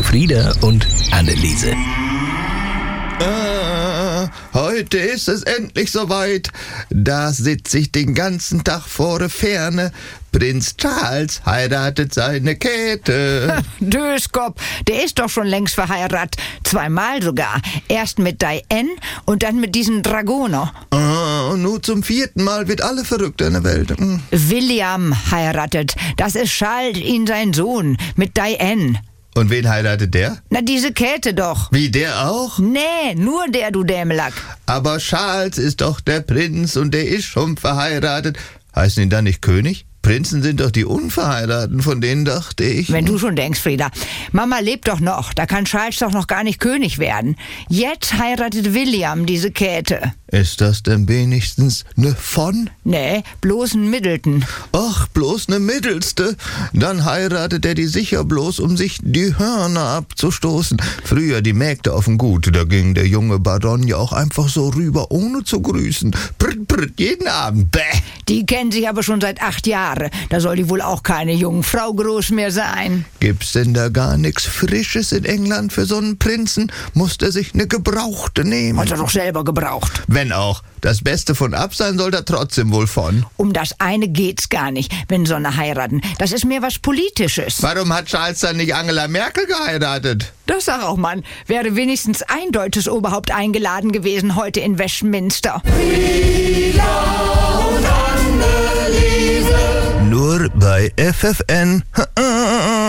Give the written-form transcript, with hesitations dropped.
Frieda und Anneliese. Heute ist es endlich soweit. Da sitze ich den ganzen Tag vor der Ferne. Prinz Charles heiratet seine Käthe. Döskop, der ist doch schon längst verheiratet. 2-mal sogar. Erst mit Diane und dann mit diesem Dragoner. Und nur zum 4. Mal wird alle verrückt in der Welt. William heiratet. Das ist Charles, sein Sohn, mit Diane. Und wen heiratet der? Na, diese Käthe doch. Wie, der auch? Nee, nur der, du Dämelack. Aber Charles ist doch der Prinz und der ist schon verheiratet. Heißen ihn dann nicht König? Prinzen sind doch die Unverheirateten, von denen dachte ich. Wenn du schon denkst, Frieda. Mama lebt doch noch, da kann Charles doch noch gar nicht König werden. Jetzt heiratet William diese Käthe. Ist das denn wenigstens ne von? Nee, bloß ein Middleton. Ach, bloß ne Mittelste. Dann heiratet er die sicher bloß, um sich die Hörner abzustoßen. Früher die Mägde auf dem Gut, da ging der junge Baron ja auch einfach so rüber, ohne zu grüßen. Pritt, pritt, jeden Abend. Bäh. Die kennen sich aber schon seit 8 Jahren. Da soll die wohl auch keine Jungfrau groß mehr sein. Gibt's denn da gar nichts Frisches in England für so einen Prinzen? Muss der sich ne Gebrauchte nehmen? Hat er doch selber gebraucht. Wenn auch. Das Beste von ab sein soll da trotzdem wohl von. Um das eine geht's gar nicht, wenn so eine heiraten. Das ist mehr was Politisches. Warum hat Charles dann nicht Angela Merkel geheiratet? Das sag auch, Mann. Wäre wenigstens ein deutsches Oberhaupt eingeladen gewesen heute in Westminster. Nur bei FFN.